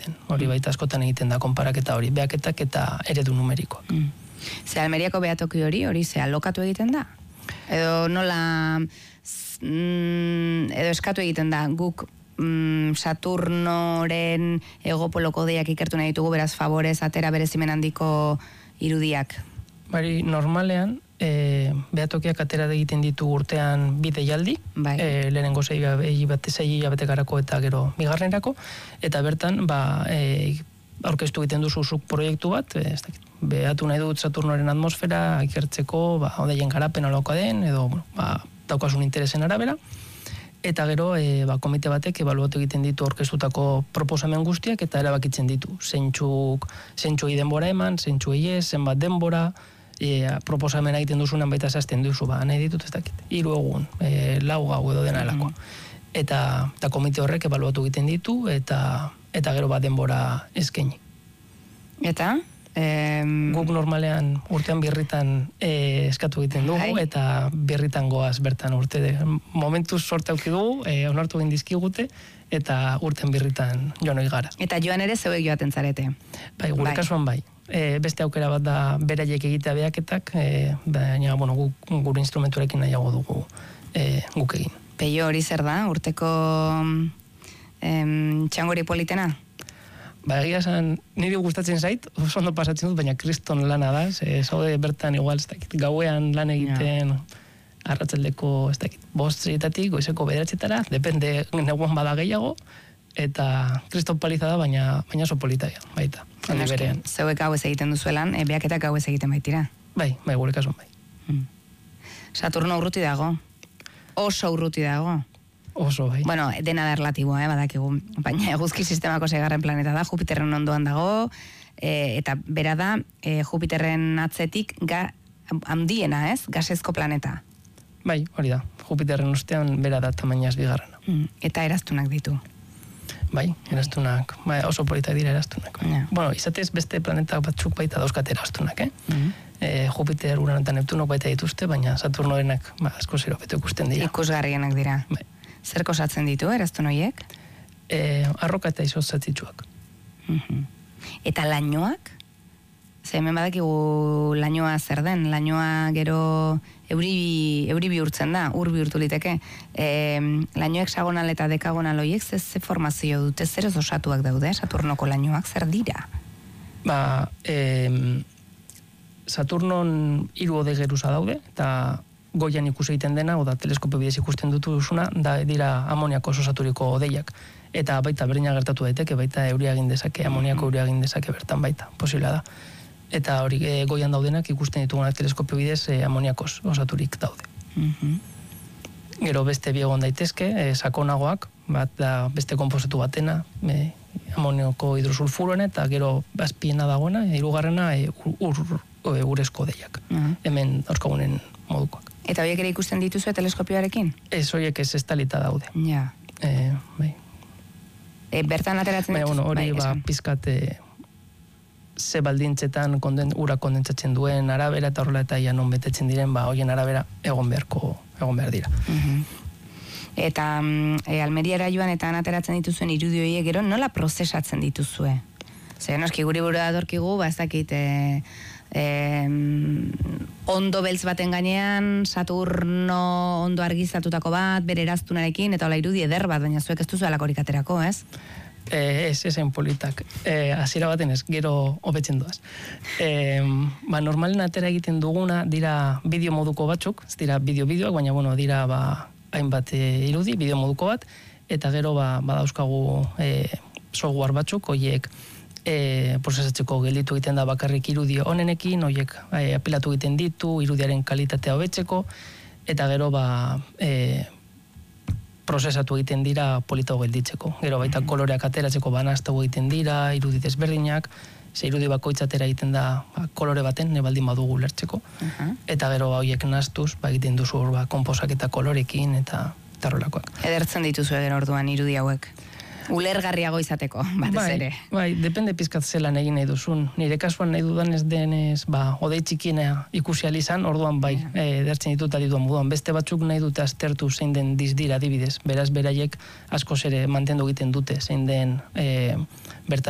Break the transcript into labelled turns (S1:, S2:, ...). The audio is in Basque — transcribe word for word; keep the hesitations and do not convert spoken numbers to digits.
S1: den. Hori baita askotan egiten da konparaketa hori, behaketak eta eredu numerikoak.
S2: Mm. Ze Almeriako behatoki hori, hori ze alokatu egiten da? Edo nola, mm, edo eskatu egiten da, guk mm, Saturnoren egopoloko deiak ikertu nahi ditugu, beraz favorez atera berezimen handiko irudiak.
S1: Bari, normalean, e, behatokiak atera egiten ditu urtean bi deialdi,
S2: bai.
S1: e, lehenengo zei hilabetekarako eta gero bigarrenerako, eta bertan, ba, e, aurkeztu egiten duzu zuk proiektu bat, e, ez dakit, behatu nahi dut Saturnoren atmosfera, ikertzeko, ba, odeien garapen alakoa den, edo, bueno, ba, daukasun interesen arabera, eta gero, e, ba, komite batek ebaluatu egiten ditu aurkeztutako proposamen guztiak, eta erabakitzen ditu, zeintzuk, zeintzuei denbora eman, zeintzuei ez, zenbat denbora, e, proposamena egiten duzunan baita zazten duzu, ba, nahi ditut ez dakit, hiru egun, e, lau gau edo dena elako. Mm-hmm. Eta, eta komite horrek ebaluatu egiten ditu, eta, eta gero bat denbora eskaini.
S2: Eta? Em...
S1: Guk normalean urtean birritan e, eskatu egiten dugu, hai. Eta birritan goaz bertan urte de. Momentuz sorte auki dugu, e, onartu egin dizkigute, eta urtean birritan joan gara.
S2: Eta joan ere zeuek joaten zarete?
S1: Bai, gure bai. Kasuan bai. E, beste aukera bat da beraiek egitea behaketak, e, baina bueno, guk, gure instrumenturekin nahiago dugu e, guk egin.
S2: Peio hori zer da, urteko em, txangori politena?
S1: Ba, egia esan, niri gustatzen zait, oso ondo pasatzen dut, baina kriston lana da, ze zaude bertan igual, ez dakit, gauean lan egiten, ja. Arratsaldeko, ez dakit, bost ziritatik, goizeko bederatzetara, depende, neguan bada gehiago, eta kriston paliza da, baina, baina oso politaia, baita, handi berean.
S2: Zeuek gau ez egiten duzuelan, e, behaketak gau ez egiten baitira?
S1: Bai, bai, gure kasuan bai.
S2: Hmm. Saturno urruti dago? Oso urruti dago?
S1: Oso, bai.
S2: Bueno, dena da relatiboa, eh, badakigu. Baina eguzki sistemako seigarren planeta da, Jupiterren ondoan dago, e, eta bera da, e, Jupiterren atzetik ga, handiena, ez? Gasezko planeta.
S1: Bai, hori da. Jupiterren ostean bera da tamainaz bigarrena.
S2: Mm, eta eraztunak ditu.
S1: Bai, eraztunak. Bai, oso politak dira eraztunak. Ja. Bueno, izatez beste planeta batzuk baita dauzkat eraztunak, eh? Mm. E, Jupiter, Urano eta Neptunok baita dituzte, baina Saturnorenak ba, asko zero beto ikusten dira.
S2: Ikusgarrienak dira.
S1: Bai.
S2: Zerko osatzen ditu, eraztun horiek?
S1: E, arroka eta izozatzitsuak.
S2: Uh-huh. Eta lainoak? Ze hemen badakigu lainoa zer den, lainoa gero euri, euri bihurtzen da, ur bihurtu liteke. E, laino hexagonal eta dekagonal horiek ze, ze formazio dute, zer ez osatuak daude, Saturnoko lainoak, zer dira?
S1: Ba, e, Saturnon hiru ode geruza daude, eta goian ikusi egiten dena, oda teleskopio bidez ikusten dutuzuna, da dira amoniako osaturiko odeiak. Eta baita berdina gertatu daiteke, baita euria egin dezake, amoniako euria egin dezake bertan baita, posibla da. Eta hori e, goian daudenak ikusten ditugunak teleskopio bidez e, amoniakos osaturik daude.
S2: Mm-hmm.
S1: Gero beste biegon daitezke, e, sakonagoak, bat da beste konposatu batena, e, amonioko hidrosulfuroena, eta gero azpiena dagoena, hirugarrena e, ur, ur, ur, urezko odeiak. Mm-hmm. Hemen dauzkagunen modukoak.
S2: Eta horiek ere ikusten dituzu teleskopioarekin?
S1: Ez, horiek ez estalita daude.
S2: Ja.
S1: E, bai.
S2: E, bertan ateratzen dituzu?
S1: Bueno, hori,
S2: bai,
S1: ba, pizkat e, ze baldintzetan konden, ura kondentsatzen duen arabera, eta horrela eta ia non betetzen diren, ba, horien arabera egon beharko, egon behar dira.
S2: Uh-huh. Eta e, Almeriara joan eta ateratzen dituzuen irudi horiek gero, nola prozesatzen dituzue? Zer, noski guri burua datorkigu, ba, ez dakit, e, e, ondo beltz baten gainean, Saturno ondo argizatutako bat, bere eraztunarekin, eta hola irudi eder bat, baina zuek ez duzu alakorik aterako, ez?
S1: E, ez, ezen politak. E, hasiera baten ez, gero hobetzen doaz. E, ba, normalen atera egiten duguna, dira bideo moduko batzuk, ez dira bideo-bideoak, baina, bueno, dira, ba, hainbat e, irudi, bideo moduko bat, eta gero, ba, badauzkagu e, software batzuk, hoiek, E, prozesatzeko gelditu egiten da bakarrik irudi honenekin, horiek e, apilatu egiten ditu, irudiaren kalitatea hobetzeko, eta gero ba, e, prozesatu egiten dira politago gelditzeko. Gero baita koloreak ateratzeko banaztago egiten dira, irudi desberdinak, ze irudi bakoitzatera egiten da ba, kolore baten, ne baldin badugu lertzeko. Uh-huh. Eta gero ba, horiek nastuz, ba, egiten duzu ba, konposak eta kolorekin eta tarrolakoak.
S2: Edertzen dituzu eder orduan irudi hauek? Ulergarriago izateko, batez
S1: bai,
S2: ere.
S1: Bai, depende pizkat zelan egin nahi duzun. Nire kasuan nahi dudan ez denez, ba, odei txikiena ikusi alizan, orduan bai, yeah. e, dertzen ditut adituan moduan. Beste batzuk nahi dute aztertu zein den dizdira adibidez. Beraz, beraiek askoz ere mantendu egiten dute zein den e, bertan